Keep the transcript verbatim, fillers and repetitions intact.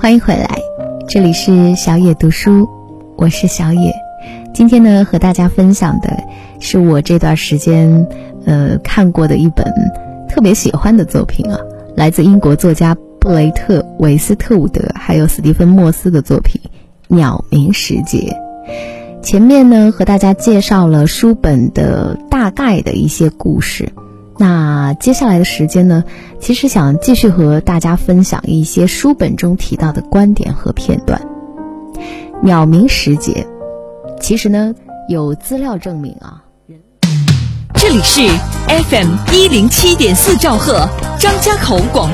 欢迎回来，这里是小野读书，我是小野。今天呢，和大家分享的是我这段时间呃看过的一本特别喜欢的作品啊，来自英国作家布雷特·韦斯特伍德还有史蒂芬·莫斯的作品《鸟鸣时节》。前面呢，和大家介绍了书本的大概的一些故事。那接下来的时间呢，其实想继续和大家分享一些书本中提到的观点和片段。鸟鸣时节，其实呢有资料证明啊。 这里是 F M 一零七点四兆赫张家口广